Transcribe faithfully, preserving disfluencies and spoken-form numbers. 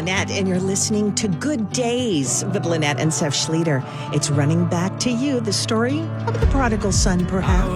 Lynette, and you're listening to Good Days with Lynette and Seth Schlueter. It's running back to you, the story of the prodigal son, perhaps.